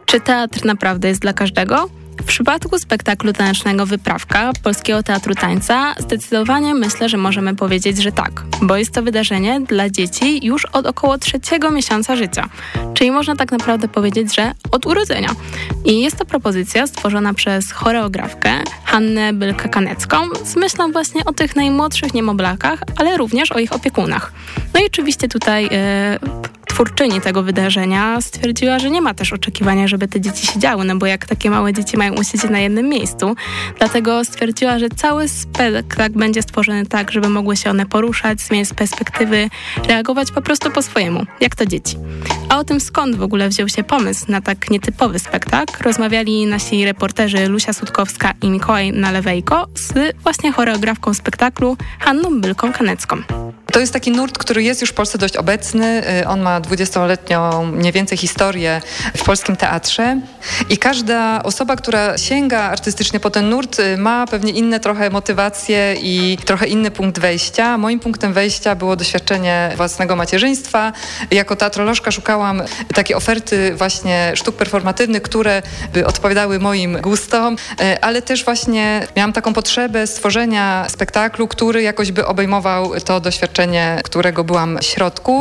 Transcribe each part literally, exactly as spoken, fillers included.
Czy teatr naprawdę jest dla każdego? W przypadku spektaklu tanecznego Wyprawka Polskiego Teatru Tańca zdecydowanie myślę, że możemy powiedzieć, że tak, bo jest to wydarzenie dla dzieci już od około trzeciego miesiąca życia, czyli można tak naprawdę powiedzieć, że od urodzenia. I jest to propozycja stworzona przez choreografkę Hannę Bylkę-Kanecką z myślą właśnie o tych najmłodszych niemowlakach, ale również o ich opiekunach. No i oczywiście tutaj yy, twórczyni tego wydarzenia stwierdziła, że nie ma też oczekiwania, żeby te dzieci siedziały, no bo jak takie małe dzieci mają usiedzieć na jednym miejscu. Dlatego stwierdziła, że cały spektakl będzie stworzony tak, żeby mogły się one poruszać, zmieniać perspektywy, reagować po prostu po swojemu, jak to dzieci. A o tym, skąd w ogóle wziął się pomysł na tak nietypowy spektakl, rozmawiali nasi reporterzy Lucia Sutkowska i Mikołaj Nalewejko z właśnie choreografką spektaklu Hanną Bylką-Kanecką. To jest taki nurt, który jest już w Polsce dość obecny. On ma dwudziestoletnią mniej więcej historię w polskim teatrze i każda osoba, która sięga artystycznie po ten nurt, ma pewnie inne trochę motywacje i trochę inny punkt wejścia. Moim punktem wejścia było doświadczenie własnego macierzyństwa. Jako teatrolożka szukałam takiej oferty właśnie sztuk performatywnych, które by odpowiadały moim gustom, ale też właśnie miałam taką potrzebę stworzenia spektaklu, który jakoś by obejmował to doświadczenie, którego byłam w środku.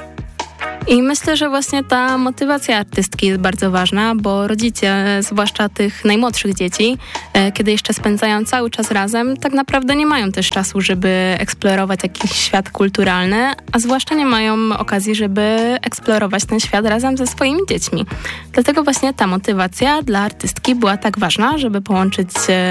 I myślę, że właśnie ta motywacja artystki jest bardzo ważna, bo rodzice, zwłaszcza tych najmłodszych dzieci, kiedy jeszcze spędzają cały czas razem, tak naprawdę nie mają też czasu, żeby eksplorować jakiś świat kulturalny, a zwłaszcza nie mają okazji, żeby eksplorować ten świat razem ze swoimi dziećmi. Dlatego właśnie ta motywacja dla artystki była tak ważna, żeby połączyć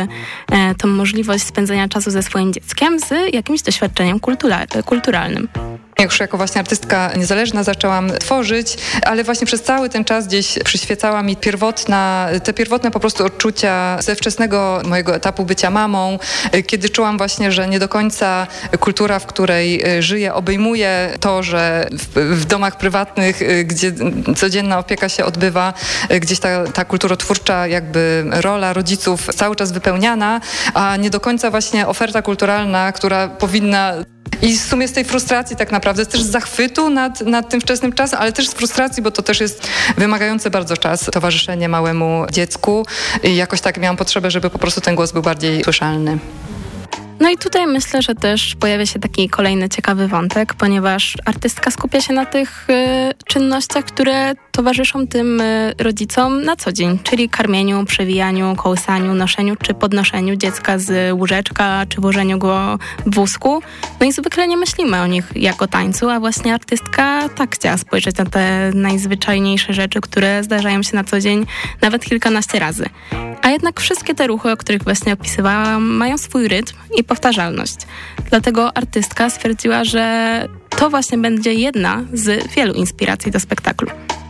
tą możliwość spędzania czasu ze swoim dzieckiem z jakimś doświadczeniem kultura- kulturalnym. Już jako właśnie artystka niezależna zaczęłam tworzyć, ale właśnie przez cały ten czas gdzieś przyświecała mi pierwotna, te pierwotne po prostu odczucia ze wczesnego mojego etapu bycia mamą, kiedy czułam właśnie, że nie do końca kultura, w której żyję, obejmuje to, że w, w domach prywatnych, gdzie codzienna opieka się odbywa, gdzieś ta, ta kulturotwórcza jakby rola rodziców cały czas wypełniana, a nie do końca właśnie oferta kulturalna, która powinna. I w sumie z tej frustracji tak naprawdę, też z zachwytu nad, nad tym wczesnym czasem, ale też z frustracji, bo to też jest wymagające bardzo czas towarzyszenie małemu dziecku. I jakoś tak miałam potrzebę, żeby po prostu ten głos był bardziej słyszalny. No i tutaj myślę, że też pojawia się taki kolejny ciekawy wątek, ponieważ artystka skupia się na tych y, czynnościach, które towarzyszą tym y, rodzicom na co dzień, czyli karmieniu, przewijaniu, kołysaniu, noszeniu czy podnoszeniu dziecka z łóżeczka, czy włożeniu go w wózku. No i zwykle nie myślimy o nich jako tańcu, a właśnie artystka tak chciała spojrzeć na te najzwyczajniejsze rzeczy, które zdarzają się na co dzień nawet kilkanaście razy. A jednak wszystkie te ruchy, o których właśnie opisywałam, mają swój rytm i powtarzalność. Dlatego artystka stwierdziła, że to właśnie będzie jedna z wielu inspiracji do spektaklu.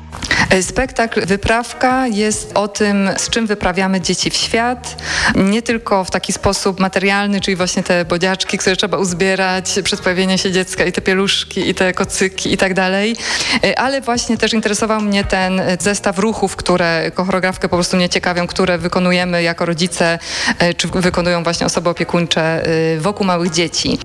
Spektakl Wyprawka jest o tym, z czym wyprawiamy dzieci w świat. Nie tylko w taki sposób materialny, czyli właśnie te bodziaczki, które trzeba uzbierać przed pojawieniem się dziecka i te pieluszki, i te kocyki i tak dalej, ale właśnie też interesował mnie ten zestaw ruchów, które choreografkę po prostu nie ciekawią, które wykonujemy jako rodzice, czy wykonują właśnie osoby opiekuńcze wokół małych dzieci.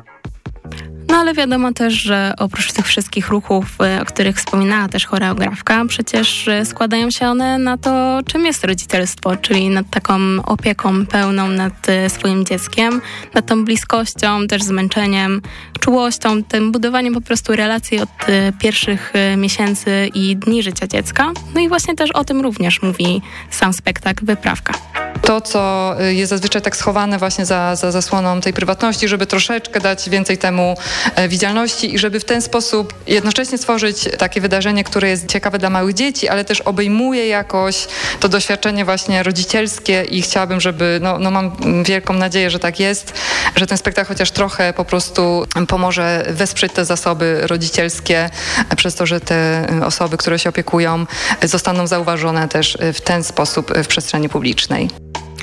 No ale wiadomo też, że oprócz tych wszystkich ruchów, o których wspominała też choreografka, przecież składają się one na to, czym jest rodzicielstwo, czyli nad taką opieką pełną nad swoim dzieckiem, nad tą bliskością, też zmęczeniem, czułością, tym budowaniem po prostu relacji od pierwszych miesięcy i dni życia dziecka. No i właśnie też o tym również mówi sam spektakl Wyprawka. To, co jest zazwyczaj tak schowane właśnie za, za zasłoną tej prywatności, żeby troszeczkę dać więcej temu widzialności i żeby w ten sposób jednocześnie stworzyć takie wydarzenie, które jest ciekawe dla małych dzieci, ale też obejmuje jakoś to doświadczenie właśnie rodzicielskie i chciałabym, żeby, no, no mam wielką nadzieję, że tak jest, że ten spektakl chociaż trochę po prostu pomoże wesprzeć te zasoby rodzicielskie przez to, że te osoby, które się opiekują, zostaną zauważone też w ten sposób w przestrzeni publicznej.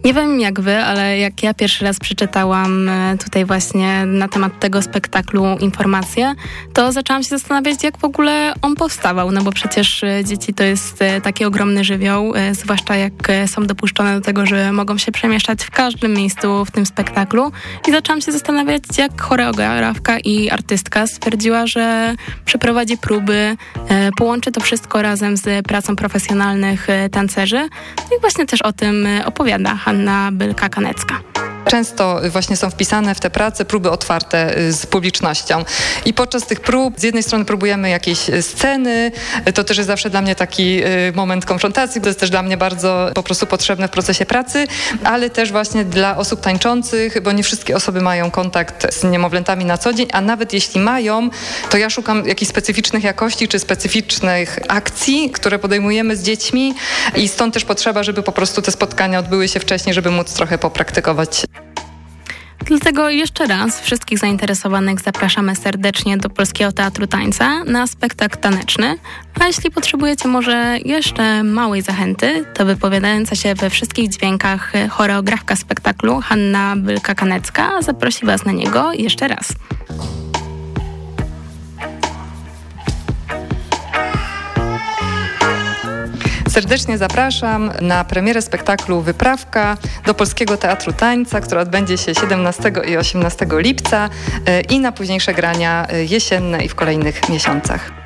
Nie wiem jak wy, ale jak ja pierwszy raz przeczytałam tutaj właśnie na temat tego spektaklu informacje, to zaczęłam się zastanawiać, jak w ogóle on powstawał, no bo przecież dzieci to jest taki ogromny żywioł, zwłaszcza jak są dopuszczone do tego, że mogą się przemieszczać w każdym miejscu w tym spektaklu i zaczęłam się zastanawiać, jak choreografka i artystka stwierdziła, że przeprowadzi próby, połączy to wszystko razem z pracą profesjonalnych tancerzy i właśnie też o tym opowiada Hanna Bylka-Kanecka. Często właśnie są wpisane w te prace próby otwarte z publicznością. I podczas tych prób z jednej strony próbujemy jakieś sceny, to też jest zawsze dla mnie taki moment konfrontacji, to jest też dla mnie bardzo po prostu potrzebne w procesie pracy, ale też właśnie dla osób tańczących, bo nie wszystkie osoby mają kontakt z niemowlętami na co dzień, a nawet jeśli mają, to ja szukam jakichś specyficznych jakości czy specyficznych akcji, które podejmujemy z dziećmi i stąd też potrzeba, żeby po prostu te spotkania odbyły się wcześniej, żeby móc trochę popraktykować. Dlatego jeszcze raz wszystkich zainteresowanych zapraszamy serdecznie do Polskiego Teatru Tańca na spektakl taneczny, a jeśli potrzebujecie może jeszcze małej zachęty, to wypowiadająca się we wszystkich dźwiękach choreografka spektaklu Hanna Bylka-Kanecka zaprosi Was na niego jeszcze raz. Serdecznie zapraszam na premierę spektaklu Wyprawka do Polskiego Teatru Tańca, która odbędzie się siedemnastego i osiemnastego lipca i na późniejsze grania jesienne i w kolejnych miesiącach.